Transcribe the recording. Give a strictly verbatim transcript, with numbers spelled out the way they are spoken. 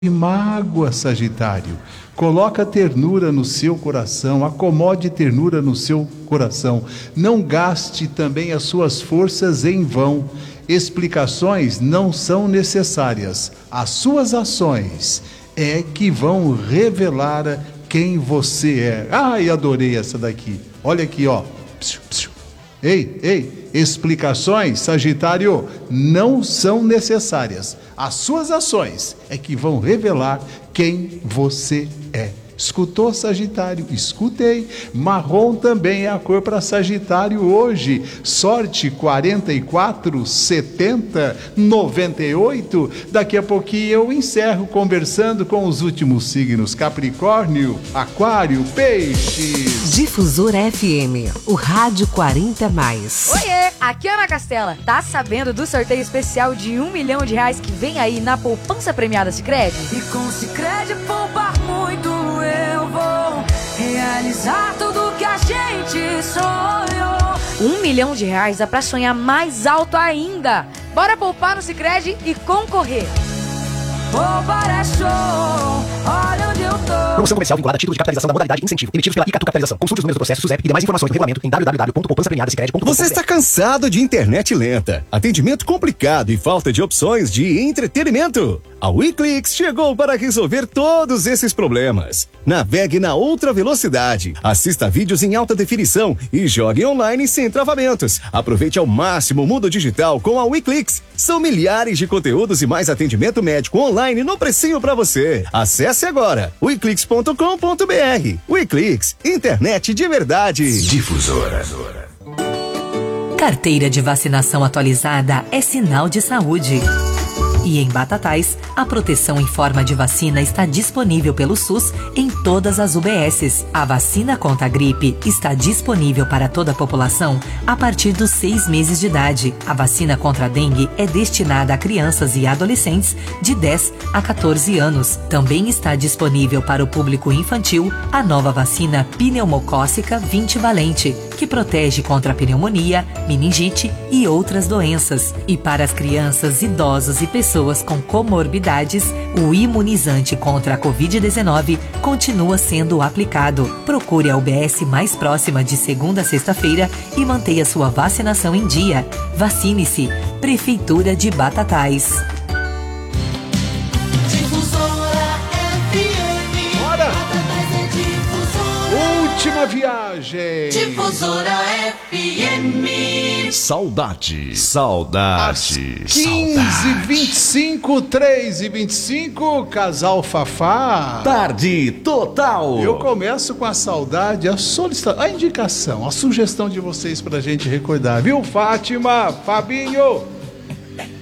mágoa, Sagitário. Coloca ternura no seu coração, acomode ternura no seu coração. Não gaste também as suas forças em vão. Explicações não são necessárias. As suas ações é que vão revelar quem você é. Ai, adorei essa daqui. Olha aqui, ó. Psiu, psiu. Ei, ei, explicações, Sagitário, não são necessárias. As suas ações é que vão revelar quem você é. Escutou, Sagitário? Escutei. Marrom também é a cor para Sagitário hoje. Sorte quarenta e quatro, setenta, noventa e oito. Daqui a pouquinho eu encerro conversando com os últimos signos: Capricórnio, Aquário, Peixes. Difusora F M, o rádio quarenta mais. Oiê, aqui é Ana Castela. Tá sabendo do sorteio especial de um milhão de reais que vem aí na poupança premiada Sicredi? E com Sicredi poupar muito, eu vou realizar tudo que a gente sonhou. Um milhão de reais dá pra sonhar mais alto ainda. Bora poupar no Sicredi e concorrer. Poupar é show, olha onde eu tô. Promoção comercial vinculada a título de capitalização da modalidade incentivo, emitidos pela Icatu Capitalização. Consulte os números do processo SUSEP e demais informações do regulamento em w w w ponto poupança premiada sicredi ponto com ponto b r. Você está cansado de internet lenta, atendimento complicado e falta de opções de entretenimento? A WeClix chegou para resolver todos esses problemas. Navegue na outra velocidade, assista vídeos em alta definição e jogue online sem travamentos. Aproveite ao máximo o mundo digital com a WeClix. São milhares de conteúdos e mais atendimento médico online no precinho para você. Acesse agora we clix ponto com ponto b r. WeClix, internet de verdade. Difusora. Carteira de vacinação atualizada é sinal de saúde. E em Batatais, a proteção em forma de vacina está disponível pelo SUS em todas as U B Ss. A vacina contra a gripe está disponível para toda a população a partir dos seis meses de idade. A vacina contra a dengue é destinada a crianças e adolescentes de dez a quatorze anos. Também está disponível para o público infantil a nova vacina pneumocócica vinte valente, que protege contra a pneumonia, meningite e outras doenças. E para as crianças, idosos e pessoas Pessoas com comorbidades, o imunizante contra a covid dezenove continua sendo aplicado. Procure a U B S mais próxima de segunda a sexta-feira e mantenha sua vacinação em dia. Vacine-se. Prefeitura de Batatais. Última viagem. Difusora F M. Saudade. Saudade. quinze e vinte e cinco, três e vinte e cinco, casal Fafá. Tarde total. Eu começo com a saudade, a solicitação, a indicação, a sugestão de vocês pra gente recordar, viu, Fátima, Fabinho?